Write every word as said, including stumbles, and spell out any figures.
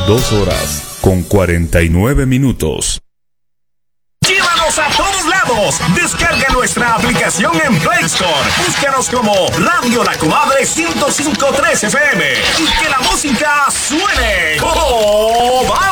Dos horas con cuarenta y nueve minutos. ¡Llévanos a todos lados! Descarga nuestra aplicación en Play Store. Búscanos como Radio La Comadre ciento cinco punto tres F M y que la música suene. ¡Oh, va!